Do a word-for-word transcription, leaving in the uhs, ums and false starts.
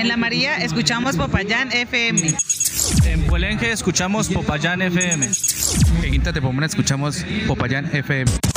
En La María escuchamos Popayán F M. En Puelenque escuchamos Popayán F M. En Quinta de Pomona escuchamos Popayán F M.